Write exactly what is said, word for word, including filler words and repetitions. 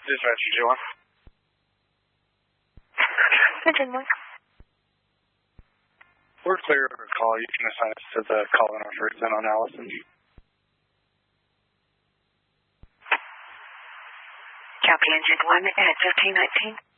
Dispatcher G one. Engine one. We're clear of a call. You can assign us to the call-in offer zone on Allison. Copy engine one at fifteen nineteen.